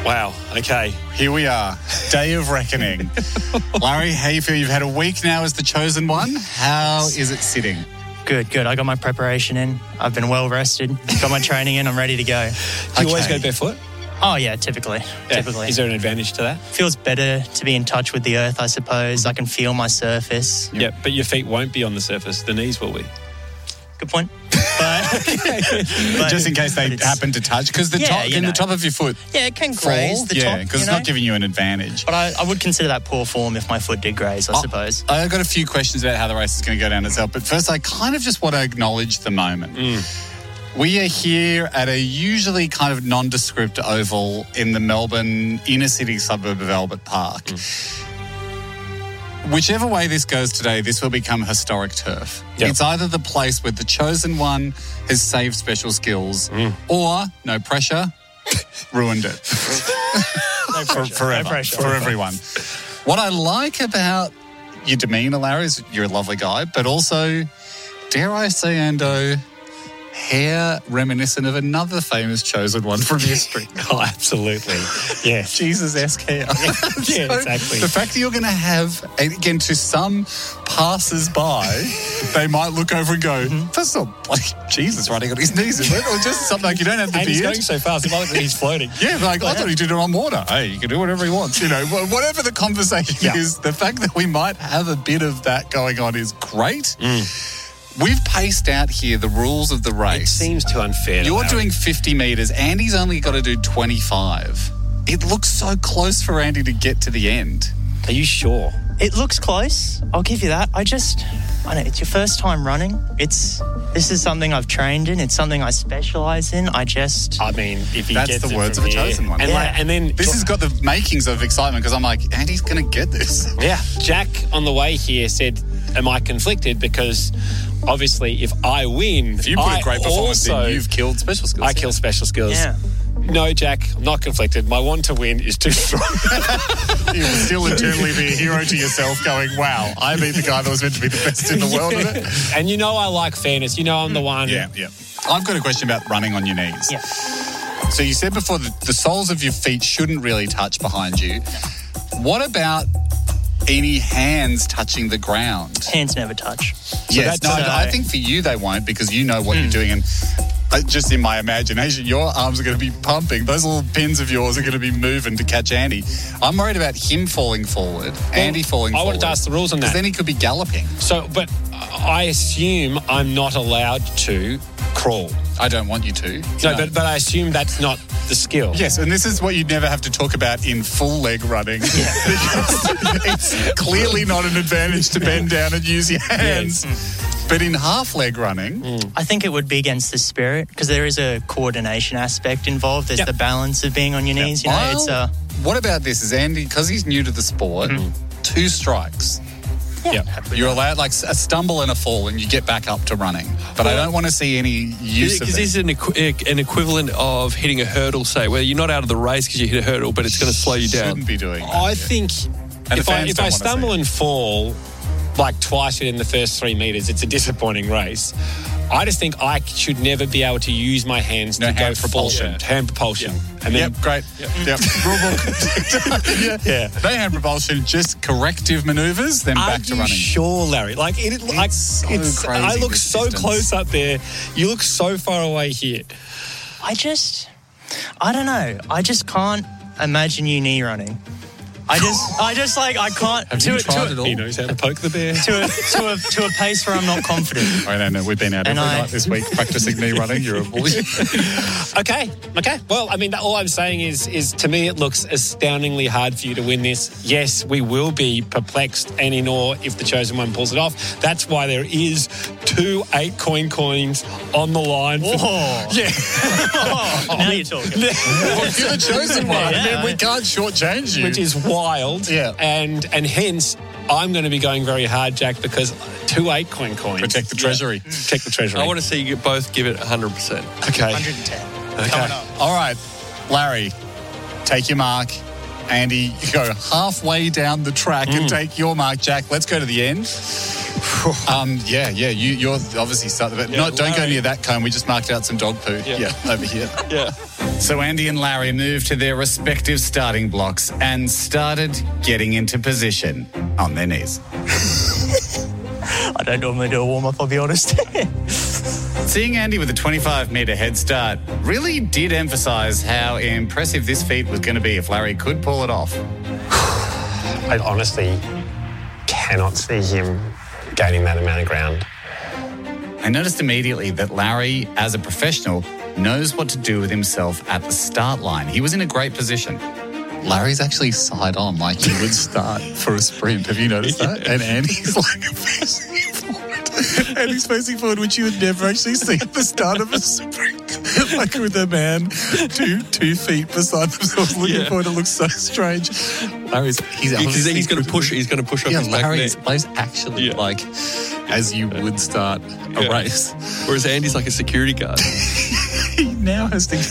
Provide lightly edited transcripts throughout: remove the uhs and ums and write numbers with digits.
Wow. Okay. Here we are, day of reckoning. Larry, how you feel? You've had a week now as the chosen one. How is it sitting? Good. I got my preparation in. I've been well rested. Got my training in. I'm ready to go. Do you always go barefoot? Oh, yeah, typically. Is there an advantage to that? Feels better to be in touch with the earth, I suppose. I can feel my surface. Yeah, but your feet won't be on the surface. The knees will be. Good point. But just in case they happen to touch, because the top of your foot it can graze the top. because it's not giving you an advantage. But I would consider that poor form if my foot did graze, I suppose. I've got a few questions about how the race is going to go down itself, but first I kind of just want to acknowledge the moment. We are here at a usually kind of nondescript oval in the Melbourne inner city suburb of Albert Park. Whichever way this goes today, this will become historic turf. Yep. It's either the place where the chosen one has saved special skills or, no pressure, ruined it. No pressure. Forever. No pressure. For everyone. What I like about your demeanour, Larry, is you're a lovely guy, but also, dare I say, Ando, hair reminiscent of another famous chosen one from history. Oh, absolutely. Yeah. Jesus-esque hair. Yeah, exactly. The fact that you're going to have, again, to some passers-by, they might look over and go, that's not like Jesus running on his knees, is it? Or just something like you don't have the and beard. he's going so fast, it might look like he's floating. Yeah, like, I thought he did it on water. Hey, you can do whatever he wants. You know, whatever the conversation is, the fact that we might have a bit of that going on is great. We've paced out here the rules of the race. It seems too unfair. You're doing 50 metres. Andy's only got to do 25. It looks so close for Andy to get to the end. Are you sure? It looks close. I'll give you that. I know it's your first time running. This is something I've trained in. It's something I specialise in. I mean, if he That's gets the it words from of a here, chosen one. and then This has got the makings of excitement because I'm like, Andy's going to get this. Yeah. Jack on the way here said, am I conflicted? Because obviously if I win, If you put a great performance in, you've killed special skills. I kill special skills. Yeah. No, Jack, I'm not conflicted. My want to win is too strong. You will still internally be a hero to yourself going, wow, I beat the guy that was meant to be the best in the world at it. And you know I like fairness. You know I'm the one. Yeah. I've got a question about running on your knees. Yeah. So you said before that the soles of your feet shouldn't really touch behind you. What about any hands touching the ground? Hands never touch. Yes, I think for you they won't because you know what you're doing. And just in my imagination, your arms are going to be pumping. Those little pins of yours are going to be moving to catch Andy. I'm worried about him falling forward, Andy falling forward. I wanted to ask the rules on that. Because then he could be galloping. So, but I assume I'm not allowed to crawl. I don't want you to. No, but I assume that's not the skill. Yes, and this is what you'd never have to talk about in full leg running. It's clearly not an advantage to bend down and use your hands. Yes. But in half leg running... I think it would be against the spirit because there is a coordination aspect involved. There's the balance of being on your knees. You know, what about this? Is Andy, because he's new to the sport, 2 strikes. Yeah. You're allowed like a stumble and a fall and you get back up to running. But I don't want to see any use of it. Because this is an equivalent of hitting a hurdle, say, where you're not out of the race because you hit a hurdle, but it's going to slow you down. Shouldn't be doing that. I think if I stumble and fall like twice within the first 3 metres, it's a disappointing race. I just think I should never be able to use my hands to go propulsion. Hand propulsion. Yeah. And then, great. Yep. Rule book. No hand propulsion, just corrective manoeuvres, then back to running. Are you sure, Larry? Like, it's crazy. I look so close up there. You look so far away here. I don't know. I just can't imagine you knee running. I can't. Have you tried it all? He knows how to poke the bear. to a pace where I'm not confident. I don't know. We've been out every night this week practicing knee running. You're a bully. Okay. Well, I mean, all I'm saying is to me it looks astoundingly hard for you to win this. Yes, we will be perplexed and in awe if the chosen one pulls it off. That's why there is 2 8-coin coins on the line. Now you're talking. You're the chosen one. Yeah. We can't shortchange you. Which is wild. Yeah. And hence, I'm going to be going very hard, Jack, because 2 8-coin coins. Protect the treasury. Protect the treasury. I want to see you both give it 100%. Okay. 110. Okay. Coming up. All right. Larry, take your mark. Andy, you go halfway down the track and take your mark. Jack, let's go to the end. You're obviously starting, but don't go near that cone. We just marked out some dog poo. Yeah, over here. Yeah. So Andy and Larry moved to their respective starting blocks and started getting into position on their knees. I don't normally do a warm-up, I'll be honest. Seeing Andy with a 25-metre head start really did emphasise how impressive this feat was going to be if Larry could pull it off. I honestly cannot see him gaining that amount of ground. I noticed immediately that Larry, as a professional, knows what to do with himself at the start line. He was in a great position. Larry's actually side on like he would start for a sprint. Have you noticed that? And Andy's like facing forward. Andy's facing forward, which you would never actually see at the start of a sprint. Like with a man 2 feet beside themselves looking forward. It looks so strange. Larry's He's going to push. He's going to push up his back Larry's neck. actually like as you would start a race. Whereas Andy's like a security guard. He now has to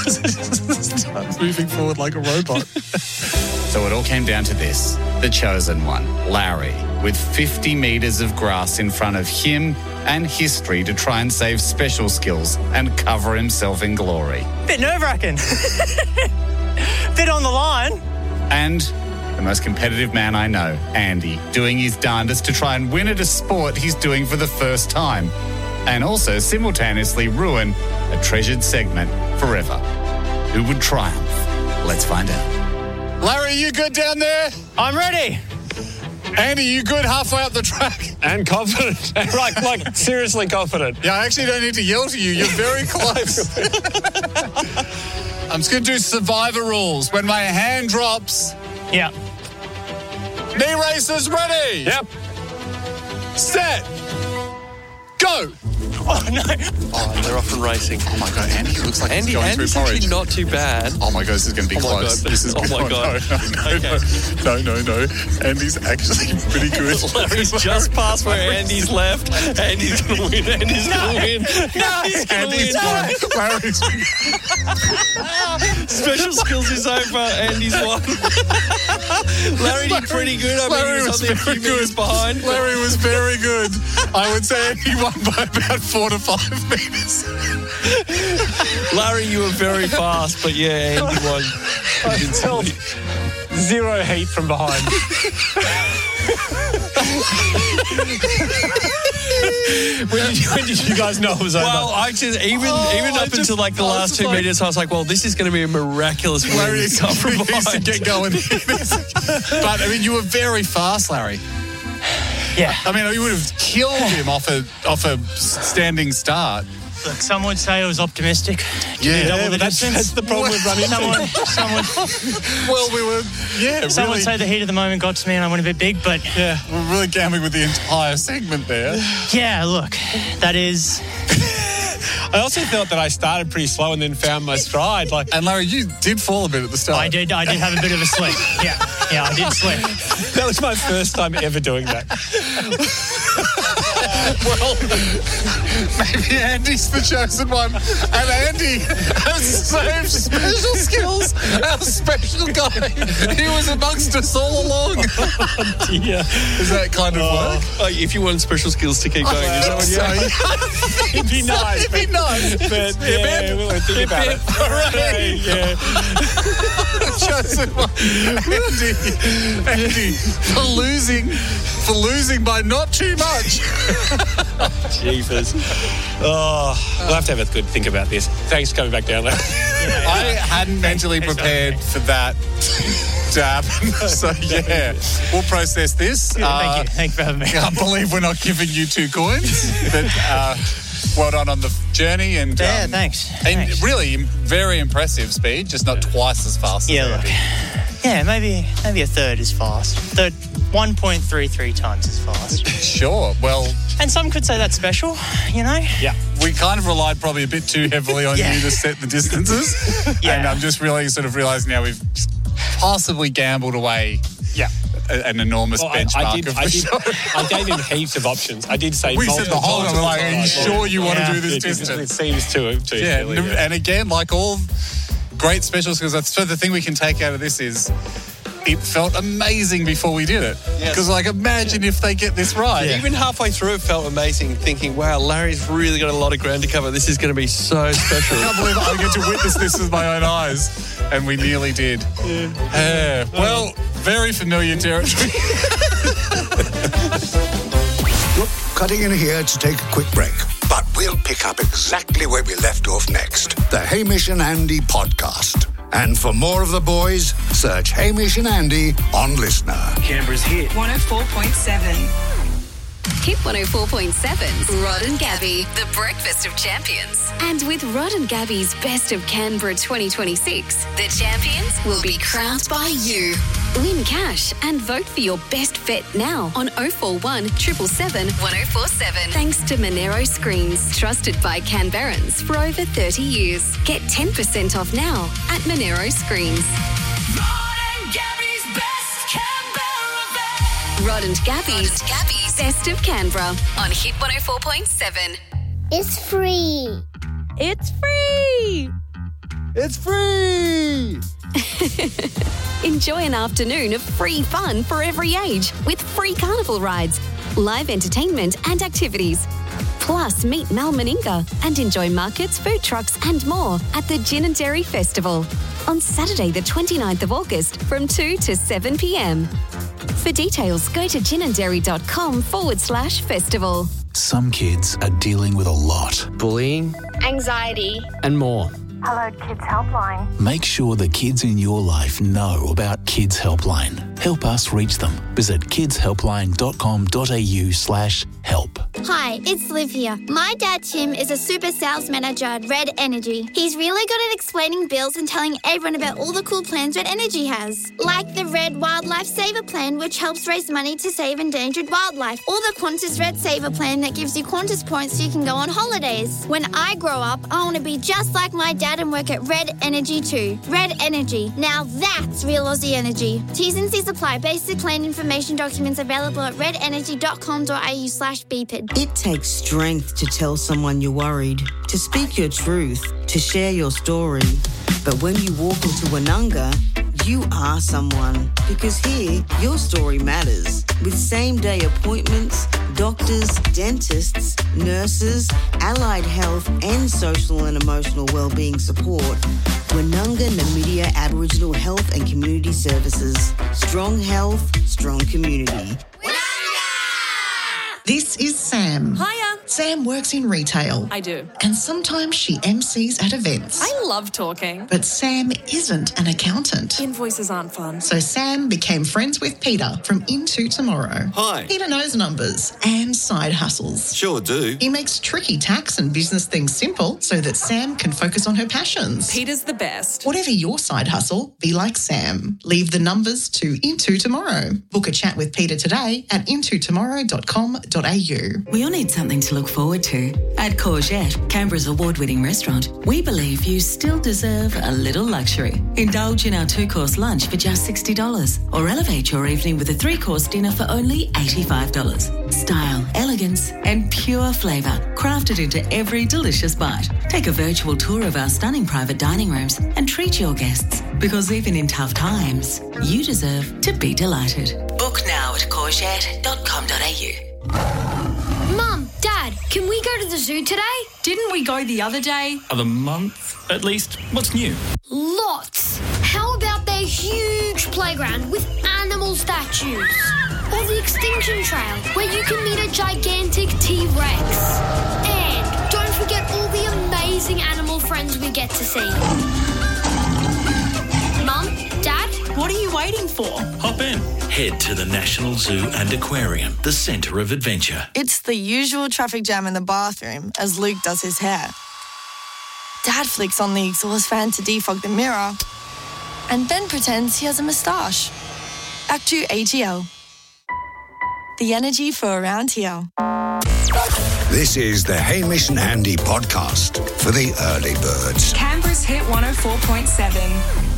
start moving forward like a robot. So it all came down to this. The chosen one, Larry, with 50 metres of grass in front of him and history to try and save special skills and cover himself in glory. Bit nerve-wracking. Bit on the line. And the most competitive man I know, Andy, doing his darndest to try and win at a sport he's doing for the first time. And also simultaneously ruin a treasured segment forever. Who would triumph? Let's find out. Larry, you good down there? I'm ready. Andy, you good halfway up the track? And confident. like seriously confident. Yeah, I actually don't need to yell to you. You're very close. I'm just going to do survivor rules. When my hand drops, Yeah. knee racers ready. Yep. Set. Go. Oh, no. Oh, they're off and racing. Oh, my God. Andy looks like he's going Andy's through porridge. actually not too bad. Oh, my God. This is going to be close. God. This is Oh, my God. No. Andy's actually pretty good. Larry's just past where Andy's left. Andy's going to win. Andy's going to win. No, He's going to Andy's win. won. Larry's Special skills is over. Andy's won. Larry did pretty good. I mean, Larry he was was only a very few minutes good. behind. Larry was very good. I would say he won by about 4 to 5 minutes. Larry, you were very fast, but yeah, Andy won. I felt zero heat from behind. When did you guys know it was over? Well, I just even up until like the last 2 minutes, I was like, well, this is going to be a miraculous win. Larry to come from needs to behind. get going. But, I mean, you were very fast, Larry. Yeah. I mean, you would have killed him off a standing start. Look, some would say I was optimistic. Yeah, Double the that's distance. the problem with running. Well, we were, Some really, would say the heat of the moment got to me and I went a bit big, but we're really gambling with the entire segment there. yeah, look, that is... I also felt that I started pretty slow and then found my stride. And Larry, you did fall a bit at the start. I did have a bit of a slip. Yeah, I did slip. That was my first time ever doing that. Well, maybe Andy's the chosen one. And Andy has the same special skills. Our special guy. He was amongst us all along. Yeah. Does that kind of work? Oh, if you want special skills to keep going, is that what It'd be nice. It'd be nice. But yeah, we'll think about it. Hooray. Yeah. Chosen one. Andy, for losing by not too much. Jeepers. Oh, we'll have to have a good think about this. Thanks for coming back down there. I hadn't mentally prepared for that to happen. So, yeah, we'll process this. Thank you. Thank you for having me. I can't believe we're not giving you 2 coins. But well done on the journey. And, Yeah, thanks. And Thanks. really very impressive speed, just not twice as fast Yeah, as look. Andy. Yeah, maybe a third is fast. 1.33 times is fast. Sure. Well, And some could say that's special, you know? Yeah. we kind of relied probably a bit too heavily on Yeah. you to set the distances. Yeah. And I'm just really sort of realising now we've possibly gambled away Yeah. an enormous Well, benchmark of the show. I gave him heaps of options. I did say We said the whole time, like, are you times. sure you want to do this It distance? seems too Yeah, silly. and again, like all great special skills, that's so the thing we can take out of this is it felt amazing before we did it. Because, imagine if they get this right. Yeah. Even halfway through, it felt amazing, thinking, wow, Larry's really got a lot of ground to cover. This is going to be so special. I can't believe I get to witness this with my own eyes. And we nearly did. Yeah. Well, very familiar territory. Look, cutting in here to take a quick break. But we'll pick up exactly where we left off next. The Hamish and Andy podcast. And for more of the boys, search Hamish and Andy on Listener. Canberra's Hit 104.7. Hit 104.7's Rod and Gabby, the breakfast of champions. And with Rod and Gabby's Best of Canberra 2026, the champions will be crowned by you. Win cash and vote for your best bet now on 041 777 1047. Thanks to Monero Screens, trusted by Canberrans for over 30 years. Get 10% off now at Monero Screens. Rod and Gabby's Best Canberra Bet. Rod and Gabby's Best of Canberra on Hit 104.7. It's free. It's free. It's free. Enjoy an afternoon of free fun for every age with free carnival rides, live entertainment and activities. Plus, meet Mal Meninga and enjoy markets, food trucks and more at the Gin and Dairy Festival on Saturday the 29th of August from 2 to 7 p.m. For details, go to ginanddairy.com/festival. Some kids are dealing with a lot. Bullying, Anxiety, and more. Hello Kids Helpline. Make sure the kids in your life know about Kids Helpline. Help us reach them. Visit kidshelpline.com.au/help. Hi, it's Liv here. My dad, Tim, is a super sales manager at Red Energy. He's really good at explaining bills and telling everyone about all the cool plans Red Energy has. Like the Red Wildlife Saver Plan, which helps raise money to save endangered wildlife. Or the Qantas Red Saver Plan that gives you Qantas points so you can go on holidays. When I grow up, I want to be just like my dad and work at Red Energy too. Red Energy. Now that's real Aussie energy. T's and C's apply. Basic plan information documents available at redenergy.com.au/BPID. It takes strength to tell someone you're worried, to speak your truth, to share your story. But when you walk into Woononga, you are someone. Because here, your story matters. With same-day appointments, doctors, dentists, nurses, allied health and social and emotional wellbeing support, Woononga Namibia Aboriginal Health and Community Services. Strong health, strong community. This is Sam. Hiya. Sam works in retail. I do. And sometimes she MCs at events. I love talking. But Sam isn't an accountant. Invoices aren't fun. So Sam became friends with Peter from Into Tomorrow. Hi. Peter knows numbers and side hustles. Sure do. He makes tricky tax and business things simple so that Sam can focus on her passions. Peter's the best. Whatever your side hustle, be like Sam. Leave the numbers to Into Tomorrow. Book a chat with Peter today at intotomorrow.com.au. We all need something to look forward to. At Courgette, Canberra's award-winning restaurant, we believe you still deserve a little luxury. Indulge in our 2-course lunch for just $60 or elevate your evening with a 3-course dinner for only $85. Style, elegance and pure flavour crafted into every delicious bite. Take a virtual tour of our stunning private dining rooms and treat your guests, because even in tough times, you deserve to be delighted. Book now at courgette.com.au. Mum, Dad, can we go to the zoo today? Didn't we go the other day? Of the month, at least. What's new? Lots. How about their huge playground with animal statues? Or the Extinction Trail, where you can meet a gigantic T-Rex. And don't forget all the amazing animal friends we get to see. Mum, Dad? What are you waiting for? Hop in. Head to the National Zoo and Aquarium, the centre of adventure. It's the usual traffic jam in the bathroom as Luke does his hair. Dad flicks on the exhaust fan to defog the mirror, and Ben pretends he has a moustache. Back to ATL. The energy for around here. This is the Hamish and Andy podcast for the early birds. Canberra's Hit 104.7.